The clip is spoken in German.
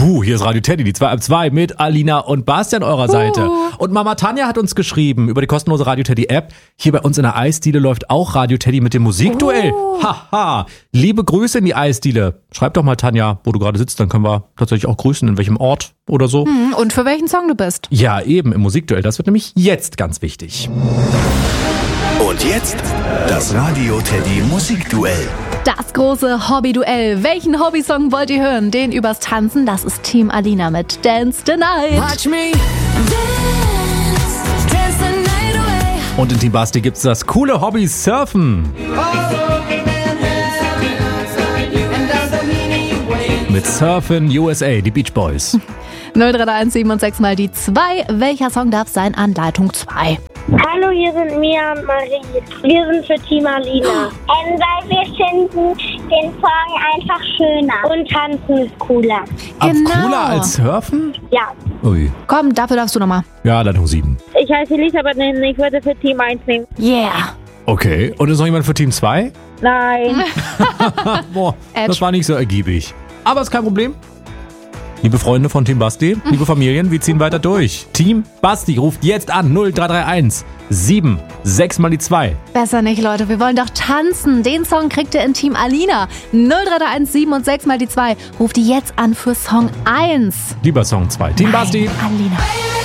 Hier ist Radio Teddy, die 2 ab 2 mit Alina und Basti an eurer Seite. Und Mama Tanja hat uns geschrieben über die kostenlose Radio Teddy App. Hier bei uns in der Eisdiele läuft auch Radio Teddy mit dem Musikduell. Haha, liebe Grüße in die Eisdiele. Schreib doch mal, Tanja, wo du gerade sitzt, dann können wir tatsächlich auch grüßen, in welchem Ort oder so. Und für welchen Song du bist. Ja, eben, im Musikduell. Das wird nämlich jetzt ganz wichtig. Und jetzt das Radio Teddy Musikduell. Das große Hobbyduell. Welchen Hobbysong wollt ihr hören? Den übers Tanzen? Das ist Team Alina mit Dance the Night. Watch me dance the night away. Und in Team Basti gibt's das coole Hobby Surfen. Mit Surfin' USA, die Beach Boys. 0331 7 und 6 mal die 2. Welcher Song darf sein an Leitung 2? Hallo, hier sind Mia und Marie. Wir sind für Team Alina. Weil wir finden den Song einfach schöner. Und tanzen ist cooler. Cooler als Surfen? Ja. Ui. Komm, dafür darfst du nochmal. Ja, Leitung 7. Ich heiße Elisabeth und ich würde für Team 1 nehmen. Yeah. Okay, und ist noch jemand für Team 2? Nein. Boah, das war nicht so ergiebig. Aber ist kein Problem. Liebe Freunde von Team Basti, liebe Familien, wir ziehen weiter durch. Team Basti ruft jetzt an 0331 7 6 mal die 2. Besser nicht, Leute. Wir wollen doch tanzen. Den Song kriegt ihr in Team Alina. 0331 7 und 6 mal die 2. Ruft die jetzt an für Song 1. Lieber Song 2. Team Basti. Alina.